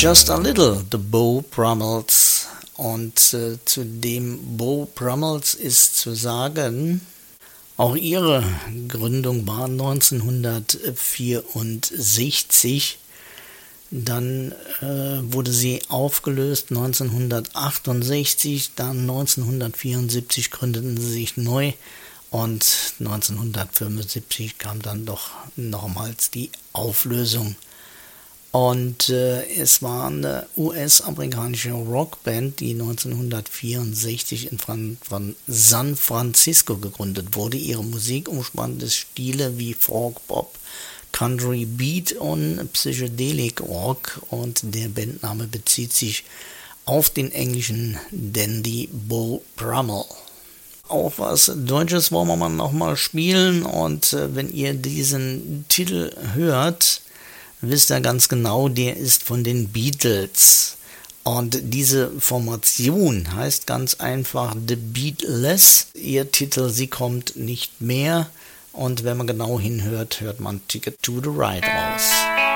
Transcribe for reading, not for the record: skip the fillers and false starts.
Just a Little, The Beau Brummels. Und zu dem Beau Brummels ist zu sagen, auch ihre Gründung war 1964. Dann wurde sie aufgelöst 1968, dann 1974 gründeten sie sich neu und 1975 kam dann doch nochmals die Auflösung. Und es war eine US-amerikanische Rockband, die 1964 von San Francisco gegründet wurde. Ihre Musik umspannte Stile wie Folk, Pop, Country, Beat und Psychedelic Rock, und der Bandname bezieht sich auf den englischen Dandy Beau Brummel. Auch was Deutsches wollen wir mal nochmal spielen, und wenn ihr diesen Titel hört, wisst ihr ganz genau, der ist von den Beatles. Und diese Formation heißt ganz einfach The Beatles. Ihr Titel, sie kommt nicht mehr. Und wenn man genau hinhört, hört man Ticket to the Ride raus.